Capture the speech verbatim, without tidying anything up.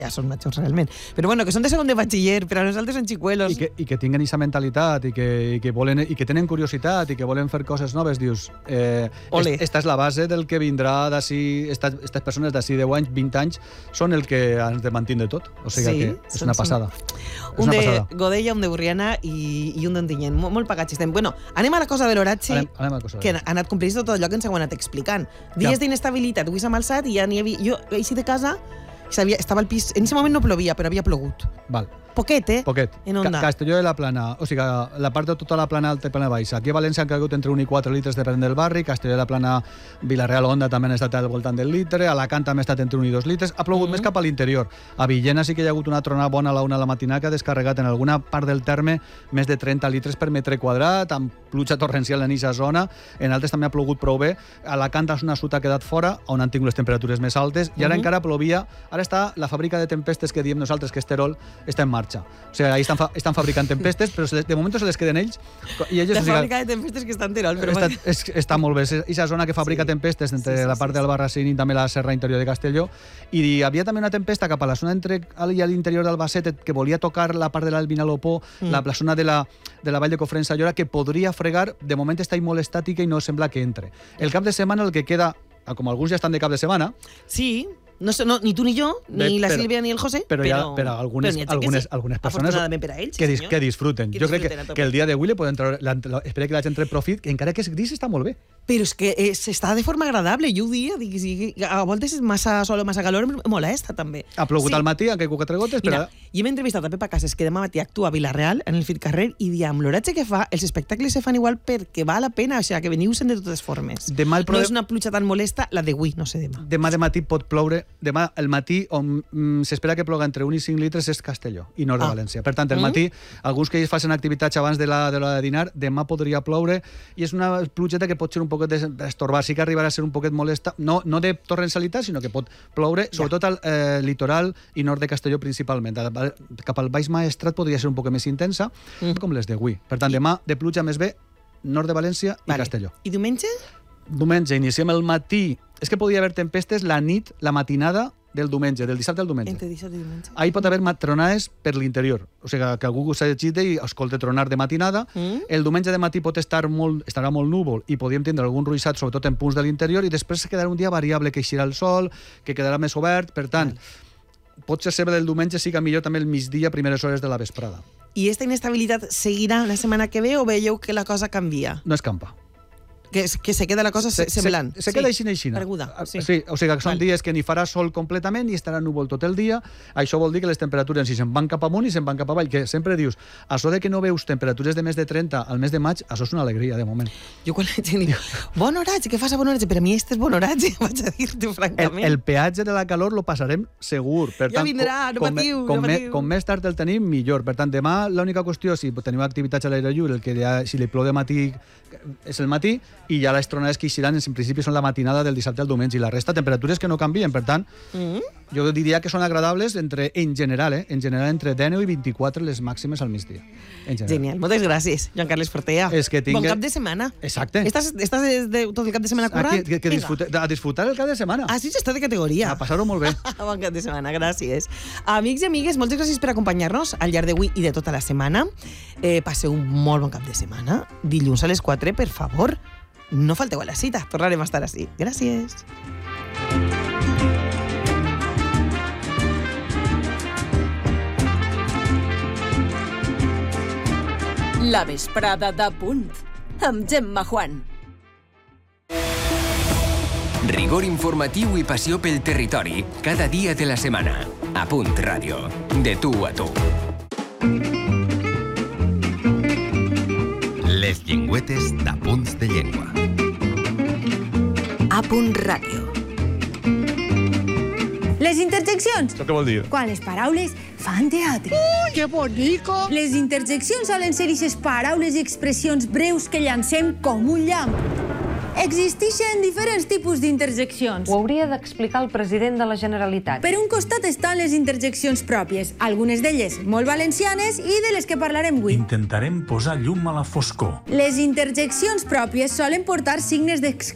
ja són majors realment, però bueno, que són de segon de batxiller, però nosaltres són xicuelos. I que, i que tinguen aquesta mentalitat i que, i, que volen, i que tenen curiositat i que volen fer coses noves, dius, eh, est, esta és la base del que vindrà d'ací, estas, estas persones d'ací deu anys, vint anys, són el que ens de mantindre tot. O sigui sí, que és una passada. Un una de passada. Godella, un de Burriana i, i un d'Ontinyent. Molt, molt pagats estem. Bueno, anem a la cosa de l'oratge, anem, anem a la cosa que ha anat complint tot allò que ens heu anat explicant. Dies ja. d'inestabilitat, avui s'ha malsat i ja n'hi havia... Jo he eixit de casa... Sabia, estava al pis... En aquest moment no plovia, però havia plogut. Val. Poquet, eh? Poquet. En onda. Ca Castelló de la Plana, o sigui, la part de tota la Plana alta i Plana baixa. Aquí a València han caigut entre un i quatre litres depenent del barri, Castelló de la Plana, Vilareal, Onda també han estat al voltant del litre, Alacant també ha estat entre un i dos litres, ha plogut mm -hmm. més cap a l'interior. A Villena sí que hi ha hagut una tronada bona a la una de la matinada que ha descarregat en alguna part del terme més de trenta litres per metre quadrat, amb pluja torrencial en aquesta zona. En altres també ha plogut prou bé. Alacant és una suta ha quedat fora, on han tingut les temperatures més altes, i ara mm -hmm. encara plovia. Ara està la fàbrica de tempestes que diem nosaltres, que és Terol, està en marxa. O sigui, ahí estan, fa estan fabricant tempestes, però se les, de moment se les queden ells. I ells la o sigui, fàbrica de tempestes que està en Terol. Però està, és, està molt bé. És aquesta zona que fabrica sí. tempestes entre sí, sí, la part sí, del Barracín i també la serra interior de Castelló. I hi havia també una tempesta cap a la zona entre i a l'interior d'Albacete que volia tocar la part de l'Albinalopó, mm. la, la zona de la, de la vall de Cofrents-Allora, que podria fregar. De moment està molt estàtica i no sembla que entre. El cap de setmana el que queda, com alguns ja estan de cap de setmana... Sí. No, no, ni tu ni jo, ni Bé, la Sílvia ni el José, però, però, però algunes, però algunes, sí. algunes persones per a ells, que, dis, que disfruten. Que jo crec que, que el dia d'avui li poden treure, espero que la gent treure profit, que encara que és gris està molt bé. Però és que s'està de forma agradable, jo ho dia, dic, sí, a voltes és massa sol o massa calor, em molesta també. Ha plogut sí. al matí, han caigut quatre gotes, però... Mira, jo m'he entrevistat a Pepa Casas, que demà matí actua a Vilareal, en el Fircarrer, i dia, amb l'oratge que fa, els espectacles se fan igual perquè val la pena, o sigui, que veniu-se'n de totes formes. Demà el no és una pluja tan molesta, la d'avui, no sé demà. Demà de matí pot ploure, demà el matí on mm, s'espera que ploga entre un i cinc litres és Castelló i nord de ah. València. Per tant, el matí, mm. alguns que facin activitats abans de la de, la de dinar, demà podria ploure, i és una plugeta que pot ser un poquet d'estorbar, sí que arribarà a ser un poquet molesta, no, no de torrencialitat, sinó que pot ploure, ja. sobretot al eh, litoral i nord de Castelló principalment. Cap al Baix Maestrat podria ser un poquet més intensa, mm. com les d'avui. Per tant, demà de pluja més bé, nord de València i vale. Castelló. I diumenge? Diumenge, iniciem el matí. És que podia haver tempestes la nit, la matinada del diumenge, del dissabte al diumenge. Entre dissabte i diumenge. Ahí pot haver tronades per l'interior. O sigui, que algú s'agite i escolte tronar de matinada. Mm. El diumenge de matí pot estar molt, estarà molt núvol i podríem tindre algun ruixat, sobretot en punts de l'interior, i després quedarà un dia variable, que eixirà el sol, que quedarà més obert. Per tant, mm. pot ser del diumenge sí que millor també el migdia, primeres hores de la vesprada. I aquesta inestabilitat seguirà la setmana que ve o veieu que la cosa canvia? No escampa. Que, que se queda la cosa se, semblant. Se, se queda així, així. Sí. sí, o sigui que són vale. dies que ni farà sol completament i estarà núvol tot el dia. Això vol dir que les temperatures si se'n van cap amunt i se'n van cap avall, que sempre dius, això de que no veus temperatures de més de trenta al mes de maig, això és una alegria, de moment. Jo quan la gent diu, bon oratge, què fas a bon oratge? Per a mi este és bon oratge, vaig a dir-te francament. El, el peatge de la calor lo passarem segur. Per tant, ja vindrà, no com, patiu, com, no patiu. Com, com més tard el tenim, millor. Per tant, demà l'única qüestió, si teniu activitats a l'aire lliure, el que ja, si li plou de matí és el matí, i ja les tronades que eixiran en principi són la matinada del dissabte al diumenge, i la resta temperatures que no canvien. Per tant, mm. jo diria que són agradables entre, en general, eh? en general entre dinou i vint-i-quatre les màximes al migdia. Genial, moltes gràcies, Joan Carles Fortea. És que tinga... Bon cap de setmana. Exacte. Estàs, estàs de, de, tot el cap de setmana currat? Que, que, que disfrute, a disfrutar el cap de setmana. Ah, sí, està de categoria. A passar-ho molt bé. Bon cap de setmana, gràcies. Amics i amigues, moltes gràcies per acompanyar-nos al llarg d'avui i de tota la setmana. Eh, passeu un molt bon cap de setmana. Dilluns a les quatre, per favor, no falteu a la cita. Tornarem a estar així. Gràcies. La vesprada de Punt, amb Gemma Juan. Rigor informatiu i passió pel territori, cada dia de la setmana. A Punt Ràdio, de tu a tu. Les llengüetes d'Apunts de Llengua. A Punt Ràdio. Les interjeccions. Això què vol dir? Quan les paraules fan teatre. Ui, que bonico! Les interjeccions solen ser aquestes paraules i expressions breus que llancem com un llamp. Existeixen diferents tipus d'interjeccions. Ho hauria d'explicar el president de la Generalitat. Per un costat estan les interjeccions pròpies, algunes d'elles molt valencianes i de les que parlarem avui. Intentarem posar llum a la foscor. Les interjeccions pròpies solen portar signes d'exclamació